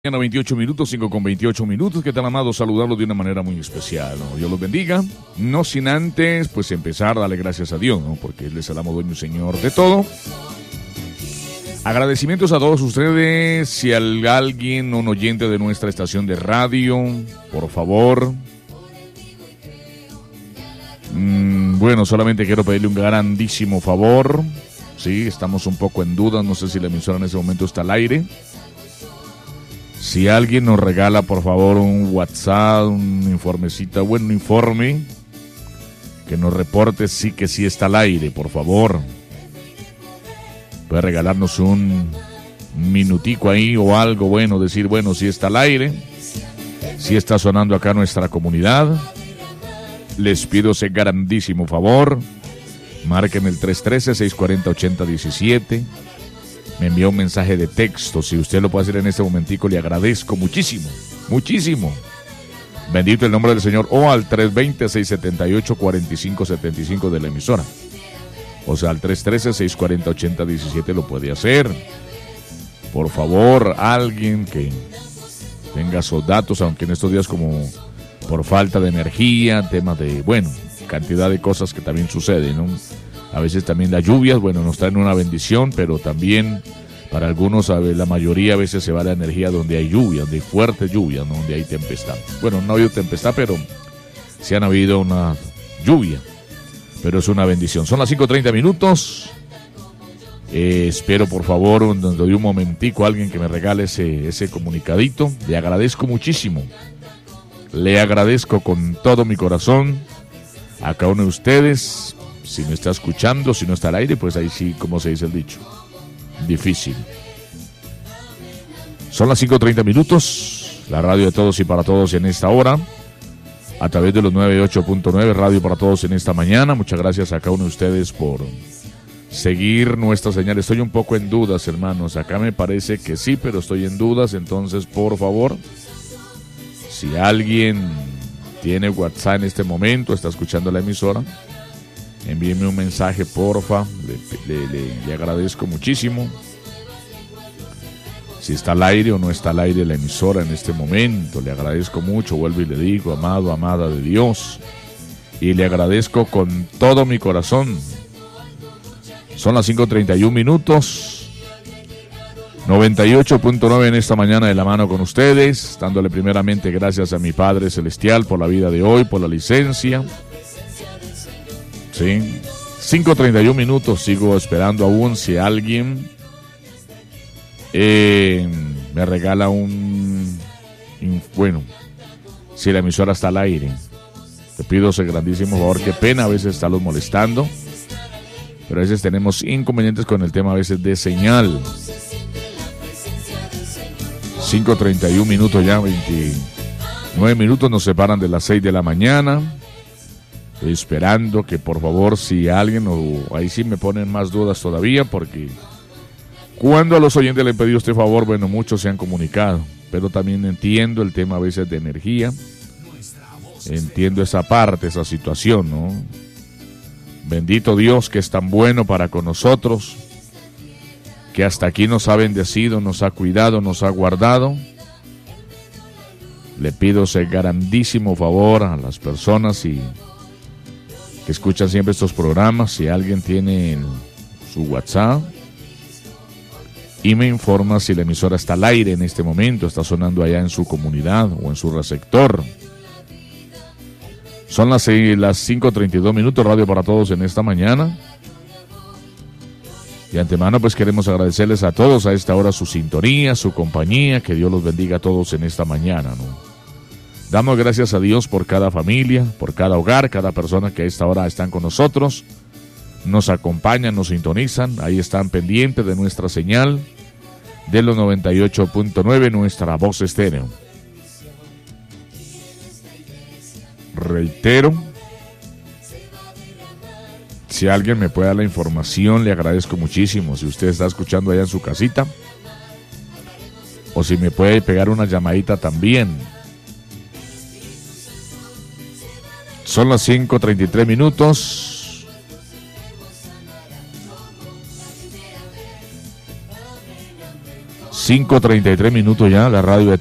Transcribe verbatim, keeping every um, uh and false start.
veintiocho minutos, cinco con veintiocho minutos. ¿Qué tal, amado? Saludarlos de una manera muy especial, ¿no? Dios los bendiga. No sin antes, pues empezar, darle gracias a Dios, ¿no? Porque Él es el amo, dueño y Señor de todo. Agradecimientos a todos ustedes. Si hay alguien, un oyente de nuestra estación de radio, por favor. Mm, bueno, solamente quiero pedirle un grandísimo favor. Sí, estamos un poco en duda. No sé si la emisora en ese momento está al aire. Si alguien nos regala, por favor, un WhatsApp, un informecita, bueno, un informe, que nos reporte sí que sí está al aire, por favor. Puede regalarnos un minutico ahí o algo, bueno, decir, bueno, sí está al aire, sí está sonando acá nuestra comunidad. Les pido ese grandísimo favor. Marquen el tres uno tres, seis cuatro cero, ocho cero uno siete. Me envió un mensaje de texto. Si usted lo puede hacer en este momentico, le agradezco muchísimo, muchísimo. Bendito el nombre del Señor. O al tres dos cero, seis siete ocho, cuatro cinco siete cinco de la emisora. O sea, al tres uno tres, seis cuatro cero, ocho cero uno siete lo puede hacer. Por favor, alguien que tenga esos datos, aunque en estos días como por falta de energía, temas de, bueno, cantidad de cosas que también suceden, ¿no? A veces también las lluvias, bueno, nos traen una bendición, pero también para algunos, la mayoría a veces se va la energía donde hay lluvia, donde hay fuerte lluvia, ¿no? Donde hay tempestad. Bueno, no ha habido tempestad, pero sí han habido una lluvia, pero es una bendición. Son las cinco treinta minutos. Eh, espero, por favor, donde doy un momentico a alguien que me regale ese, ese comunicadito. Le agradezco muchísimo. Le agradezco con todo mi corazón a cada uno de ustedes. Si me está escuchando, si no está al aire, pues ahí sí, como se dice el dicho, difícil. Son las cinco treinta minutos, la radio de todos y para todos en esta hora, a través de los noventa y ocho punto nueve, radio para todos en esta mañana. Muchas gracias a cada uno de ustedes por seguir nuestra señal. Estoy un poco en dudas, hermanos, acá me parece que sí, pero estoy en dudas, entonces, por favor, si alguien tiene WhatsApp en este momento, está escuchando la emisora, envíeme un mensaje, porfa, le, le, le, le agradezco muchísimo. Si está al aire o no está al aire la emisora en este momento, le agradezco mucho, vuelvo y le digo, amado, amada de Dios, y le agradezco con todo mi corazón. Son las cinco treinta y uno minutos, noventa y ocho punto nueve en esta mañana de la mano con ustedes, dándole primeramente gracias a mi Padre Celestial por la vida de hoy, por la licencia. Sí, cinco treinta y uno minutos, sigo esperando aún si alguien eh, me regala un, un, bueno, si la emisora está al aire. Te pido ese grandísimo favor, qué pena a veces estarlos molestando, pero a veces tenemos inconvenientes con el tema a veces de señal. cinco treinta y uno minutos ya, veintinueve minutos nos separan de las seis de la mañana. Estoy esperando que por favor, si alguien, o ahí sí me ponen más dudas todavía, porque cuando a los oyentes le he pedido este favor, bueno, muchos se han comunicado, pero también entiendo el tema a veces de energía, entiendo esa parte, esa situación, ¿no? Bendito Dios que es tan bueno para con nosotros, que hasta aquí nos ha bendecido, nos ha cuidado, nos ha guardado. Le pido ese grandísimo favor a las personas y que escuchan siempre estos programas, si alguien tiene su WhatsApp y me informa si la emisora está al aire en este momento, está sonando allá en su comunidad o en su receptor. Son las, las cinco treinta y dos minutos, radio para todos en esta mañana. De antemano pues queremos agradecerles a todos a esta hora su sintonía, su compañía, que Dios los bendiga a todos en esta mañana, ¿no? Damos gracias a Dios por cada familia, por cada hogar, cada persona que a esta hora están con nosotros, nos acompañan, nos sintonizan, ahí están pendientes de nuestra señal de los noventa y ocho punto nueve, nuestra voz estéreo. Reitero, si alguien me puede dar la información, le agradezco muchísimo. Si usted está escuchando allá en su casita, o si me puede pegar una llamadita también. Son las cinco treinta y tres minutos. cinco treinta y tres minutos ya, la radio